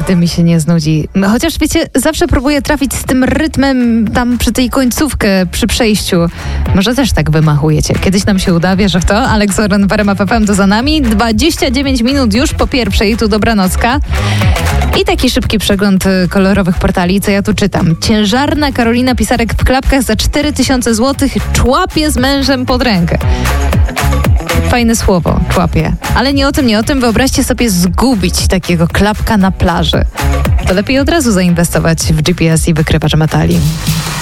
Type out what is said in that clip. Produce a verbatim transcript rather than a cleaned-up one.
nigdy mi się nie znudzi. Chociaż wiecie, zawsze próbuję trafić z tym rytmem tam przy tej końcówkę, przy przejściu. Może też tak wymachujecie. Kiedyś nam się uda, wierzę w to. Alex Oren w R M F F M to za nami. dwadzieścia dziewięć minut już po pierwszej, tu dobranocka. I taki szybki przegląd kolorowych portali, co ja tu czytam. Ciężarna Karolina Pisarek w klapkach za cztery tysiące złotych człapie z mężem pod rękę. Fajne słowo, człapie. Ale nie o tym, nie o tym. Wyobraźcie sobie zgubić takiego klapka na plaży. To lepiej od razu zainwestować w G P S i wykrywacz metali.